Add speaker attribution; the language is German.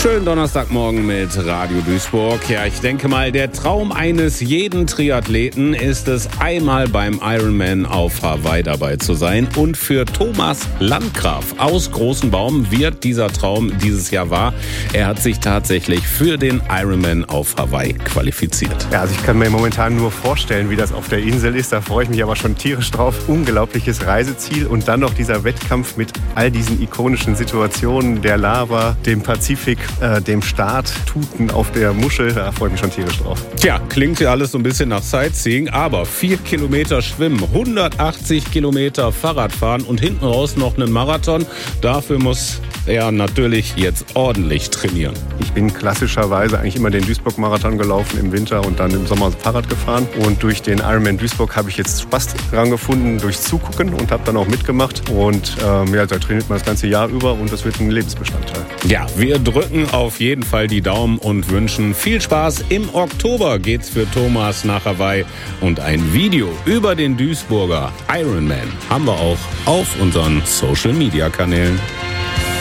Speaker 1: Schönen Donnerstagmorgen mit Radio Duisburg. Ja, ich denke mal, der Traum eines jeden Triathleten ist es, einmal beim Ironman auf Hawaii dabei zu sein. Und für Thomas Landgraf aus Großenbaum wird dieser Traum dieses Jahr wahr. Er hat sich tatsächlich für den Ironman auf Hawaii qualifiziert.
Speaker 2: Ja, also ich kann mir momentan nur vorstellen, wie das auf der Insel ist. Da freue ich mich aber schon tierisch drauf. Unglaubliches Reiseziel und dann noch dieser Wettkampf mit all diesen ikonischen Situationen, der Lava, dem Pazifik, dem Start, Tuten auf der Muschel. Da freue ich mich schon tierisch drauf.
Speaker 1: Tja, klingt ja alles so ein bisschen nach Sightseeing, aber 4 Kilometer schwimmen, 180 Kilometer Fahrrad fahren und hinten raus noch einen Marathon. Dafür muss er natürlich jetzt ordentlich trainieren.
Speaker 2: Ich bin klassischerweise eigentlich immer den Duisburg-Marathon gelaufen im Winter und dann im Sommer Fahrrad gefahren. Und durch den Ironman Duisburg habe ich jetzt Spaß dran gefunden, durch Zugucken und habe dann auch mitgemacht. Und da trainiert man das ganze Jahr über und das wird ein Lebensbestandteil.
Speaker 1: Ja, wir drücken auf jeden Fall die Daumen und wünschen viel Spaß. Im Oktober geht's für Thomas nach Hawaii und ein Video über den Duisburger Ironman haben wir auch auf unseren Social-Media-Kanälen.